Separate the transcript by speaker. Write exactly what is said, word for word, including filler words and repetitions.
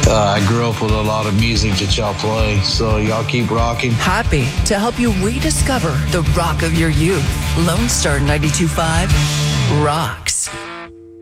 Speaker 1: Uh, I grew up with a lot of music that y'all play, so y'all keep rocking.
Speaker 2: Happy to help you rediscover the rock of your youth. Lone Star ninety-two point five, rock.